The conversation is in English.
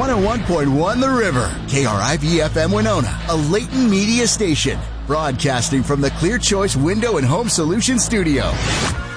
101.1 The River, KRIV-FM Winona, a Leighton Media station, broadcasting from the Clear Choice Window and Home Solutions Studio.